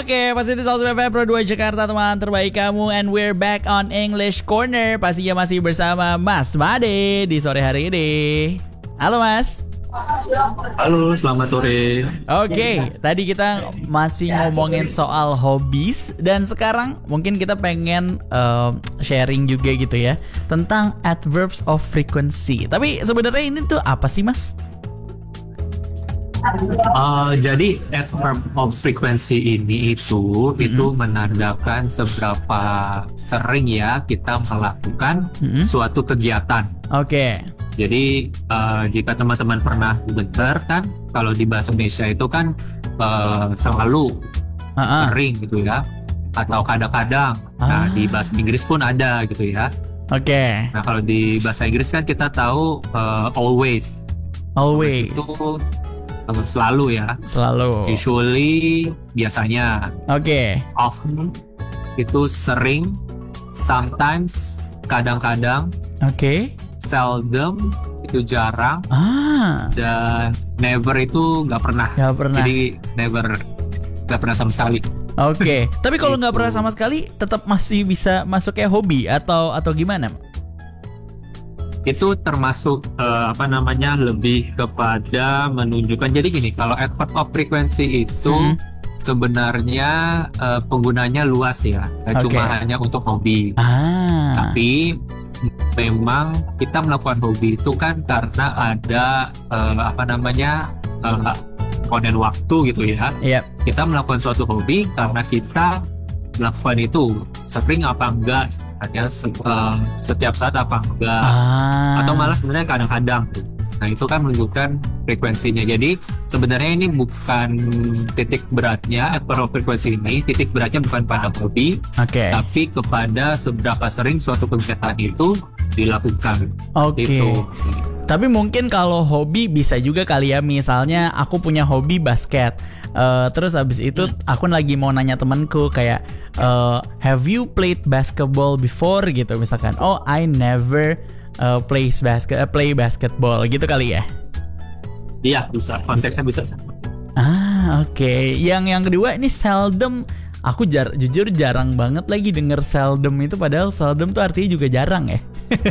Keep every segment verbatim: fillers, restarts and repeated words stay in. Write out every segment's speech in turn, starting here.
Oke, pasti di seratus F M Pro dua Jakarta, teman terbaik kamu. And we're back on English Corner. Pastinya masih bersama Mas Made di sore hari ini. Halo Mas. Halo, selamat sore. Oke, tadi kita masih ngomongin soal hobbies. Dan sekarang mungkin kita pengen uh, sharing juga gitu ya tentang adverbs of frequency. Tapi sebenarnya ini tuh apa sih Mas? Uh, jadi adverb of frequency ini itu mm-hmm. itu menandakan seberapa sering ya kita melakukan mm-hmm. suatu kegiatan. Oke. Okay. Jadi uh, jika teman-teman pernah dengar kan, kalau di bahasa Indonesia itu kan uh, selalu, uh-uh. sering gitu ya, atau kadang-kadang. Ah. Nah di bahasa Inggris pun ada gitu ya. Oke. Okay. Nah kalau di bahasa Inggris kan kita tahu uh, always. Always. Always itu selalu ya. Selalu. Usually biasanya. Oke. Okay. Often itu sering. Sometimes kadang-kadang. Oke. Okay. Seldom itu jarang. Ah. Dan never itu nggak pernah. Nggak pernah. Jadi never nggak pernah sama sekali. Oke. Okay. Tapi kalau nggak pernah sama sekali, tetap masih bisa masuknya hobi atau atau gimana? Itu termasuk uh, apa namanya lebih kepada menunjukkan. Jadi gini, kalau adverb of frequency itu hmm. sebenarnya uh, penggunanya luas ya, okay. cuma hanya untuk hobi. Ah. Tapi memang kita melakukan hobi itu kan karena ada uh, apa namanya uh, komponen waktu gitu ya. Yep. Kita melakukan suatu hobi karena kita melakukan itu sering apa enggak, hanya uh, setiap saat apa enggak, ah. atau malah sebenarnya kadang-kadang. Nah itu kan menunjukkan frekuensinya. Jadi sebenarnya ini bukan titik beratnya adverb of frequency ini, titik beratnya bukan pada hobi, okay. tapi kepada seberapa sering suatu kegiatan itu dilakukan. Oke. Okay. Itu. Tapi mungkin kalau hobi bisa juga kali ya. Misalnya aku punya hobi basket, uh, terus habis itu aku lagi mau nanya temanku kayak, uh, have you played basketball before gitu misalkan. Oh, I never uh, plays basket, uh, play basketball gitu kali ya. Iya bisa, konteksnya bisa sama. Ah oke. Okay. Yang yang kedua ini seldom. Aku jar, jujur jarang banget lagi denger seldom itu, padahal seldom tuh artinya juga jarang ya.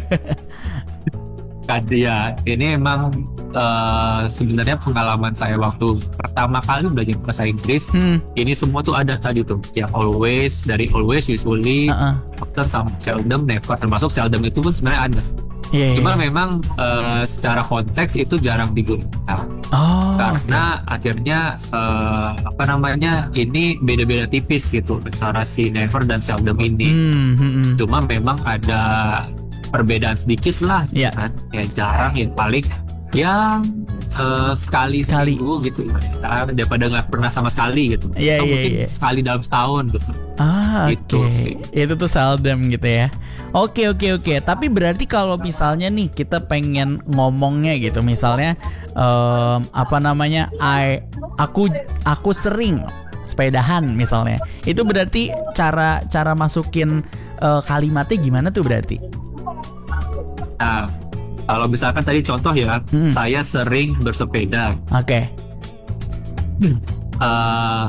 Ya, ini emang uh, sebenarnya pengalaman saya waktu pertama kali belajar bahasa Inggris. Hmm. Ini semua tuh ada tadi tuh, ya always, dari always, usually, uh-uh. often, sama seldom, never, termasuk seldom itu pun sebenarnya ada. Yeah, Cuma yeah. memang uh, secara konteks itu jarang digunakan. Oh, karena okay. akhirnya uh, apa namanya ini beda-beda tipis gitu antara si never dan seldom ini. Hmm, hmm, hmm. Cuma memang ada perbedaan sedikit lah, yeah. kan? Ya jarang, yang paling yang uh, sekali sekali seminggu gitu, nah, daripada nggak pernah sama sekali gitu. Yeah, Atau yeah, mungkin yeah. sekali dalam setahun gitu. Ah, gitu oke. Okay. Itu tuh seldom gitu ya. Oke, oke, oke. Tapi berarti kalau misalnya nih kita pengen ngomongnya gitu, misalnya um, apa namanya, I, aku, aku sering sepedahan misalnya. Itu berarti cara cara masukin uh, kalimatnya gimana tuh berarti? Nah, kalau misalkan tadi contoh ya, hmm. saya sering bersepeda. Oke. Okay. Uh,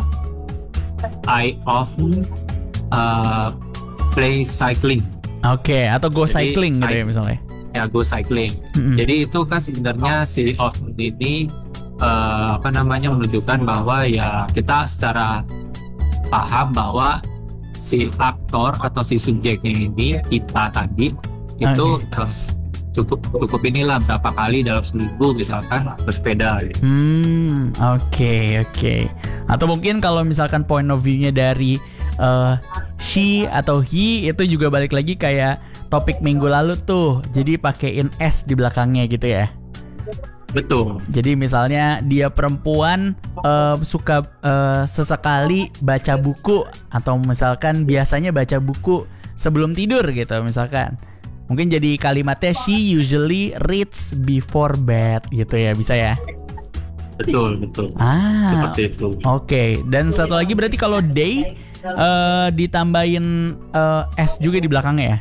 I often uh, play cycling. Oke, okay, atau go Jadi, cycling gitu I, ya misalnya. Ya, go cycling. Mm-hmm. Jadi itu kan sebenarnya si often ini uh, apa namanya menunjukkan bahwa ya kita secara paham bahwa si aktor atau si subjeknya ini, kita tadi itu okay. cukup cukup inilah berapa kali dalam seminggu misalkan bersepeda gitu. Hmm, oke okay, oke. Okay. Atau mungkin kalau misalkan point of view-nya dari uh, she atau he, itu juga balik lagi kayak topik minggu lalu tuh. Jadi pakein s di belakangnya gitu ya. Betul. Jadi misalnya dia perempuan uh, suka uh, sesekali baca buku, atau misalkan biasanya baca buku sebelum tidur gitu misalkan. Mungkin jadi kalimatnya she usually reads before bed gitu ya, bisa ya? Betul, betul. Ah, seperti itu. Oke, okay. Dan satu lagi berarti kalau day uh, ditambahin uh, s juga di belakangnya ya?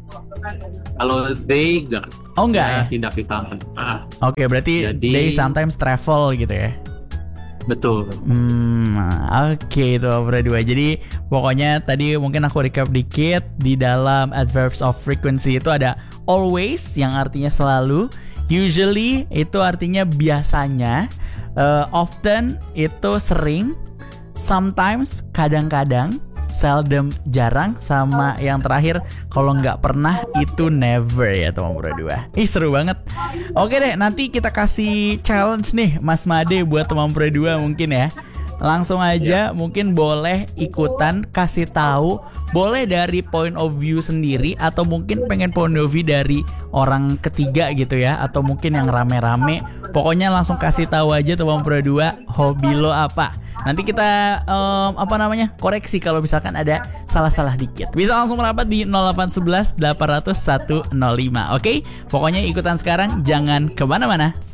Kalau they enggak. Oh enggak ya? Tidak ditambah. Ah. Oke, okay, berarti jadi, they sometimes travel gitu ya? Betul. Hmm, oke okay, itu berdua. Jadi pokoknya tadi mungkin aku recap dikit. Di dalam adverbs of frequency itu ada always yang artinya selalu, usually itu artinya biasanya, uh, often itu sering, sometimes kadang-kadang, seldom jarang, sama yang terakhir kalau nggak pernah itu never ya teman berdua. Ih seru banget. Oke deh, nanti kita kasih challenge nih Mas Made buat teman berdua mungkin ya. Langsung aja mungkin boleh ikutan kasih tahu, boleh dari point of view sendiri atau mungkin pengen point of view dari orang ketiga gitu ya, atau mungkin yang rame-rame. Pokoknya langsung kasih tahu aja teman berdua hobi lo apa. Nanti kita um, apa namanya koreksi kalau misalkan ada salah-salah dikit. Bisa langsung merapat di nol delapan satu satu delapan nol nol satu nol lima. Oke, pokoknya ikutan sekarang, jangan kemana-mana.